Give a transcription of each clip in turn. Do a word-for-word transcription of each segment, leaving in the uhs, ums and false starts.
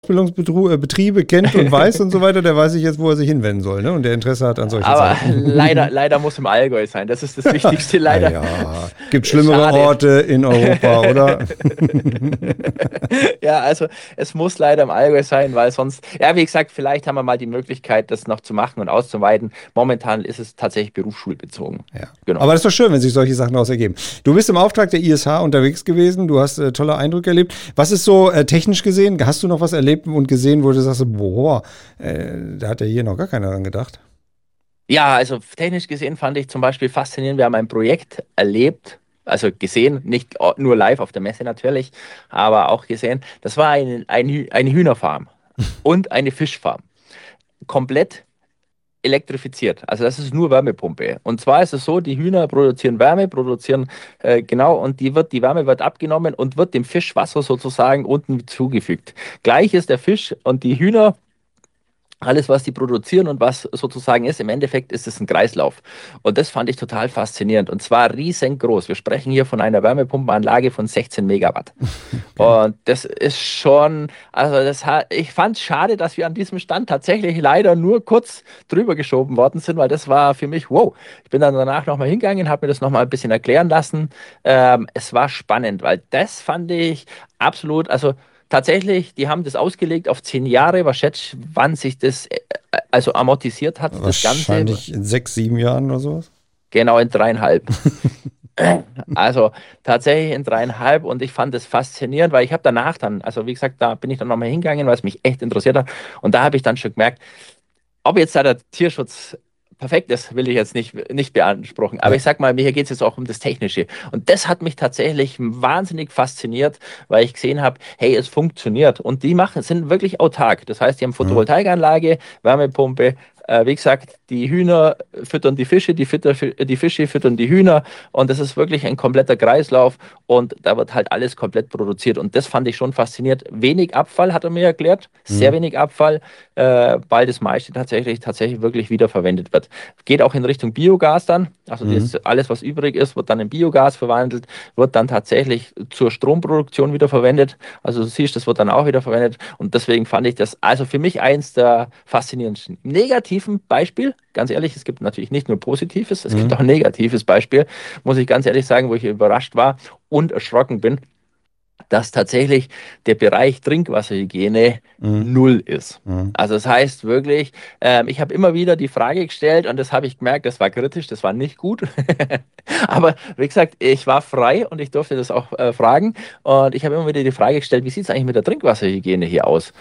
Ausbildungsbetriebe kennt und weiß und so weiter, der weiß ich jetzt, wo er sich hinwenden soll, ne? Und der Interesse hat an solchen Aber Sachen. leider, leider muss im Allgäu sein. Das ist das Wichtigste, leider. Ja, ja. Gibt schlimmere Schade. Orte in Europa, oder? Ja, also es muss leider im Allgäu sein, weil sonst, ja, wie gesagt, vielleicht haben wir mal die Möglichkeit, das noch zu machen und auszuweiten. Momentan ist es tatsächlich berufsschulbezogen. Ja. Genau. Aber das ist doch schön, wenn sich solche Sachen daraus ergeben. Du bist im Auftrag der I S H unterwegs gewesen, du hast äh, tolle Eindrücke erlebt. Was ist so äh, technisch gesehen? Hast du noch was erlebt und gesehen, wo du sagst, boah, äh, da hat ja hier noch gar keiner dran gedacht? Ja, also technisch gesehen fand ich zum Beispiel faszinierend, wir haben ein Projekt erlebt, also gesehen, nicht nur live auf der Messe natürlich, aber auch gesehen, das war ein, ein, eine Hühnerfarm und eine Fischfarm. Komplett elektrifiziert. Also das ist nur Wärmepumpe. Und zwar ist es so, die Hühner produzieren Wärme, produzieren äh, genau, und die wird, die Wärme wird abgenommen und wird dem Fischwasser sozusagen unten zugefügt. Gleich ist der Fisch und die Hühner, alles, was die produzieren und was sozusagen ist, im Endeffekt ist es ein Kreislauf. Und das fand ich total faszinierend. Und zwar riesengroß. Wir sprechen hier von einer Wärmepumpenanlage von sechzehn Megawatt. Okay. Und das ist schon, also das, ich fand es schade, dass wir an diesem Stand tatsächlich leider nur kurz drüber geschoben worden sind, weil das war für mich, wow. Ich bin dann danach nochmal hingegangen, habe mir das nochmal ein bisschen erklären lassen. Ähm, es war spannend, weil das fand ich absolut, also tatsächlich, die haben das ausgelegt auf zehn Jahre. Was schätzt, wann sich das äh, also amortisiert hat? Das Ganze. Wahrscheinlich in sechs, sieben Jahren oder sowas? Genau, in dreieinhalb. Also tatsächlich in dreieinhalb, und ich fand das faszinierend, weil ich habe danach dann, also wie gesagt, da bin ich dann nochmal hingegangen, weil es mich echt interessiert hat, und da habe ich dann schon gemerkt, ob jetzt da der Tierschutz perfekt ist, will ich jetzt nicht, nicht beanspruchen. Aber ja. Ich sag mal, hier geht es jetzt auch um das Technische. Und das hat mich tatsächlich wahnsinnig fasziniert, weil ich gesehen habe, hey, es funktioniert. Und die machen, sind wirklich autark. Das heißt, die haben Photovoltaikanlage, Wärmepumpe. Äh, wie gesagt, die Hühner füttern die Fische, die, Fütter, die Fische füttern die Hühner. Und das ist wirklich ein kompletter Kreislauf. Und da wird halt alles komplett produziert. Und das fand ich schon faszinierend. Wenig Abfall, hat er mir erklärt. Sehr mhm. wenig Abfall, äh, weil das meiste tatsächlich, tatsächlich wirklich wiederverwendet wird. Geht auch in Richtung Biogas dann. Also mhm. das, alles, was übrig ist, wird dann in Biogas verwandelt, wird dann tatsächlich zur Stromproduktion wieder verwendet. Also du siehst, das wird dann auch wieder verwendet. Und deswegen fand ich das also für mich eins der faszinierendsten. Negativen Beispiel, ganz ehrlich, es gibt natürlich nicht nur Positives, es mhm. gibt auch ein negatives Beispiel, muss ich ganz ehrlich sagen, wo ich überrascht war und erschrocken bin, dass tatsächlich der Bereich Trinkwasserhygiene mhm. null ist. Mhm. Also das heißt wirklich, ähm, ich habe immer wieder die Frage gestellt, und das habe ich gemerkt, das war kritisch, das war nicht gut. Aber wie gesagt, ich war frei und ich durfte das auch äh, fragen. Und ich habe immer wieder die Frage gestellt, wie sieht es eigentlich mit der Trinkwasserhygiene hier aus?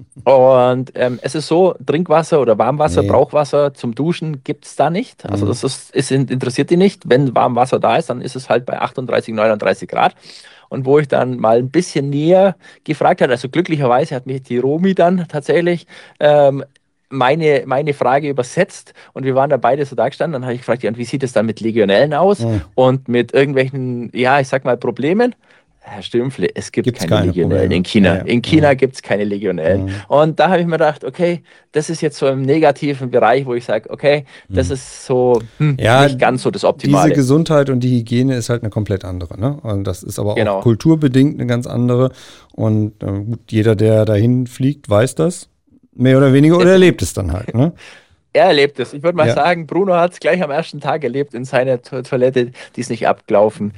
Und ähm, es ist so, Trinkwasser oder Warmwasser, nee. Brauchwasser zum Duschen gibt es da nicht. Also das ist, ist, interessiert die nicht. Wenn Warmwasser da ist, dann ist es halt bei achtunddreißig, neununddreißig Grad. Und wo ich dann mal ein bisschen näher gefragt habe, also glücklicherweise hat mich die Romi dann tatsächlich ähm, meine, meine Frage übersetzt, und wir waren da beide so da gestanden. Dann habe ich gefragt, ja, und wie sieht es dann mit Legionellen aus mhm. und mit irgendwelchen, ja, ich sag mal, Problemen? Herr Stümpfle, es gibt Gibt's keine, keine Legionellen Probleme. in China. Ja, ja. In China ja. gibt es keine Legionellen. Mhm. Und da habe ich mir gedacht, okay, das ist jetzt so im negativen Bereich, wo ich sage, okay, das mhm. ist so hm, ja, nicht ganz so das Optimale. Diese Gesundheit und die Hygiene ist halt eine komplett andere. Ne? Und das ist aber genau. auch kulturbedingt eine ganz andere. Und äh, gut, jeder, der dahin fliegt, weiß das mehr oder weniger oder erlebt es dann halt. Ne? Er erlebt es. Ich würde mal ja. sagen, Bruno hat es gleich am ersten Tag erlebt in seiner to- Toilette, die ist nicht abgelaufen.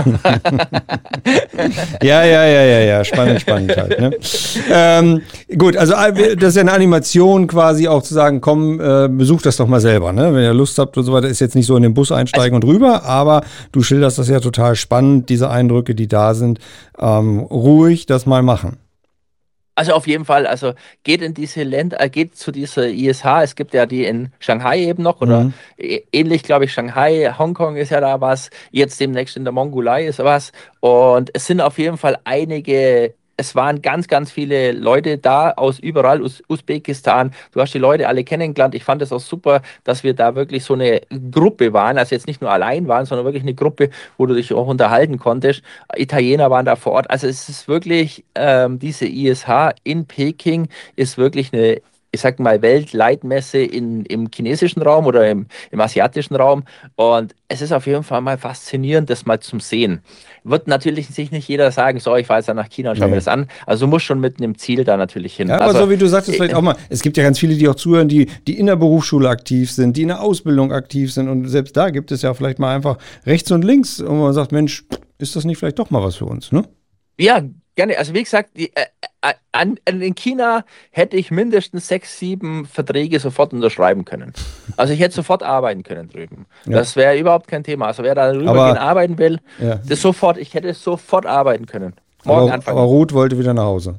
ja, ja, ja, ja, ja, spannend, spannend halt. Ne? Ähm, gut, also das ist ja eine Animation quasi auch zu sagen, komm, äh, besucht das doch mal selber, ne? Wenn ihr Lust habt und so weiter, ist jetzt nicht so in den Bus einsteigen also, und rüber, aber du schilderst das ja total spannend, diese Eindrücke, die da sind, ähm, ruhig das mal machen. Also auf jeden Fall, also geht in diese Länder, äh, geht zu dieser I S H, es gibt ja die in Shanghai eben noch, oder mhm. ähnlich, glaube ich, Shanghai, Hongkong ist ja da was, jetzt demnächst in der Mongolei ist was, und es sind auf jeden Fall einige, es waren ganz, ganz viele Leute da aus überall, aus Usbekistan. Du hast die Leute alle kennengelernt. Ich fand es auch super, dass wir da wirklich so eine Gruppe waren, also jetzt nicht nur allein waren, sondern wirklich eine Gruppe, wo du dich auch unterhalten konntest. Italiener waren da vor Ort. Also es ist wirklich, ähm, diese I S H in Peking ist wirklich eine, ich sag mal, Weltleitmesse in, im chinesischen Raum oder im, im asiatischen Raum. Und es ist auf jeden Fall mal faszinierend, das mal zu sehen. wird natürlich sich nicht jeder sagen, so, ich fahre jetzt dann nach China und schau nee. mir das an. Also du musst schon mit einem Ziel da natürlich hin. Ja, aber also, so wie du sagtest, vielleicht auch mal, es gibt ja ganz viele, die auch zuhören, die, die in der Berufsschule aktiv sind, die in der Ausbildung aktiv sind und selbst da gibt es ja vielleicht mal einfach rechts und links und man sagt, Mensch, ist das nicht vielleicht doch mal was für uns, ne? Ja, gerne. Also wie gesagt, die, äh, äh, an, in China hätte ich mindestens sechs, sieben Verträge sofort unterschreiben können. Also ich hätte sofort arbeiten können drüben. Ja. Das wäre überhaupt kein Thema. Also wer da rübergehen arbeiten will, ja. das sofort, ich hätte sofort arbeiten können. Morgen aber, anfangen. Aber Ruth wollte wieder nach Hause.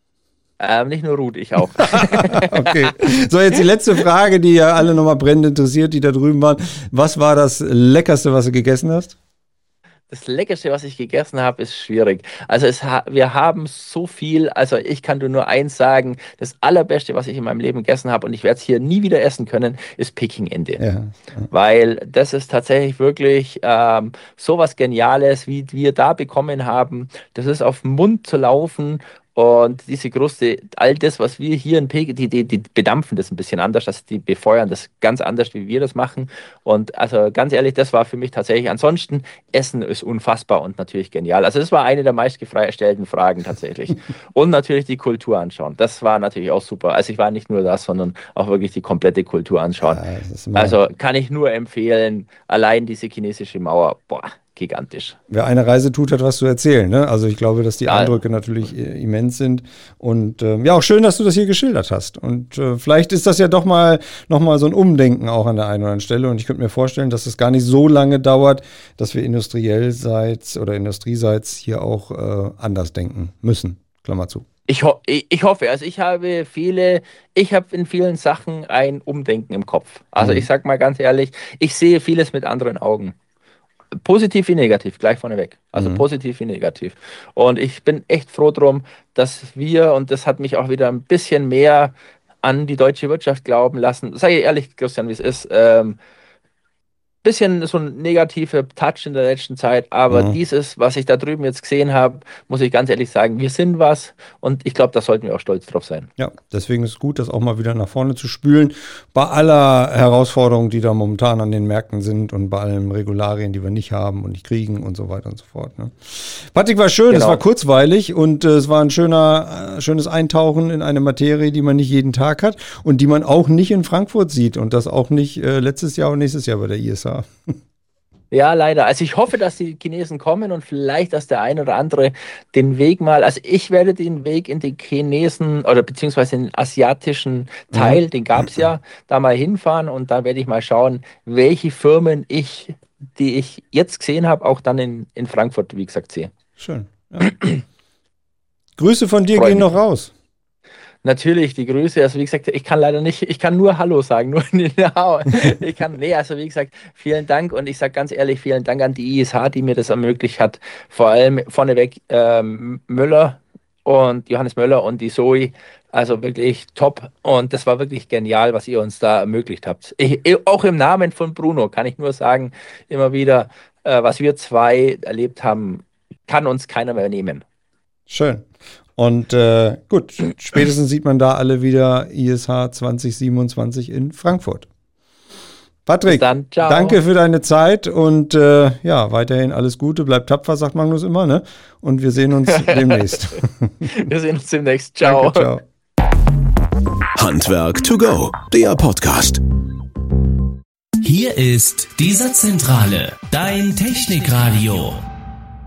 Ähm, nicht nur Ruth, ich auch. Okay. So, jetzt die letzte Frage, die ja alle nochmal brennend interessiert, die da drüben waren. Was war das Leckerste, was du gegessen hast? Das Leckerste, was ich gegessen habe, ist schwierig. Also es ha- wir haben so viel, also ich kann dir nur eins sagen, das Allerbeste, was ich in meinem Leben gegessen habe und ich werde es hier nie wieder essen können, ist Pekingente. Ja, ja. Weil das ist tatsächlich wirklich ähm, so was Geniales, wie wir da bekommen haben. Das ist auf den Mund zu laufen. Und diese Kruste, all das, was wir hier in Peking, die, die, die bedampfen das ein bisschen anders, also die befeuern das ganz anders, wie wir das machen. Und also ganz ehrlich, das war für mich tatsächlich, ansonsten, Essen ist unfassbar und natürlich genial. Also das war eine der meistgestellten Fragen tatsächlich. Und natürlich die Kultur anschauen, das war natürlich auch super. Also ich war nicht nur das, sondern auch wirklich die komplette Kultur anschauen. Ja, also kann ich nur empfehlen, allein diese chinesische Mauer, boah, gigantisch. Wer eine Reise tut, hat was zu erzählen. Ne? Also ich glaube, dass die ja. Eindrücke natürlich immens sind. Und äh, ja, auch schön, dass du das hier geschildert hast. Und äh, vielleicht ist das ja doch mal noch mal so ein Umdenken auch an der einen oder anderen Stelle. Und ich könnte mir vorstellen, dass es gar nicht so lange dauert, dass wir industriellseits oder industrieseits hier auch äh, anders denken müssen. Klammer zu. Ich, ho- ich hoffe, also ich habe viele, ich habe in vielen Sachen ein Umdenken im Kopf. Also mhm. ich sage mal ganz ehrlich, ich sehe vieles mit anderen Augen. Positiv wie negativ, gleich vorneweg. Also mhm. positiv wie negativ. Und ich bin echt froh drum, dass wir, und das hat mich auch wieder ein bisschen mehr an die deutsche Wirtschaft glauben lassen. Sag ich ehrlich, Christian, wie es ist, ähm, bisschen so ein negativer Touch in der letzten Zeit, aber mhm. dieses, was ich da drüben jetzt gesehen habe, muss ich ganz ehrlich sagen, wir sind was und ich glaube, da sollten wir auch stolz drauf sein. Ja, deswegen ist es gut, das auch mal wieder nach vorne zu spülen, bei aller Herausforderung, die da momentan an den Märkten sind und bei allen Regularien, die wir nicht haben und nicht kriegen und so weiter und so fort. Ne? Patrick, war schön, genau. Es war kurzweilig und äh, es war ein schöner, äh, schönes Eintauchen in eine Materie, die man nicht jeden Tag hat und die man auch nicht in Frankfurt sieht und das auch nicht äh, letztes Jahr und nächstes Jahr bei der I S H. Ja, leider. Also ich hoffe, dass die Chinesen kommen und vielleicht, dass der ein oder andere den Weg mal, also ich werde den Weg in den Chinesen oder beziehungsweise in den asiatischen Teil, mhm. den gab es ja, da mal hinfahren und da werde ich mal schauen, welche Firmen ich, die ich jetzt gesehen habe, auch dann in, in Frankfurt, wie gesagt, sehe. Schön. Ja. Grüße von dir Freut gehen mich. Noch raus. Natürlich, die Grüße, also wie gesagt, ich kann leider nicht, ich kann nur Hallo sagen, nur in ich kann, nee, also wie gesagt, vielen Dank und ich sage ganz ehrlich, vielen Dank an die I S H, die mir das ermöglicht hat, vor allem vorneweg ähm, Müller und Johannes Möller und die Zoe, also wirklich top und das war wirklich genial, was ihr uns da ermöglicht habt. Ich, auch im Namen von Bruno kann ich nur sagen, immer wieder, äh, was wir zwei erlebt haben, kann uns keiner mehr nehmen. Schön. Und äh, gut, spätestens sieht man da alle wieder I S H zwanzig siebenundzwanzig in Frankfurt. Patrick, dann, danke für deine Zeit und äh, ja, weiterhin alles Gute, bleib tapfer, sagt Magnus immer, ne? Und wir sehen uns demnächst. Wir sehen uns demnächst. Ciao. Danke, ciao. Handwerk to go, der Podcast. Hier ist die Satzzentrale, dein Technikradio.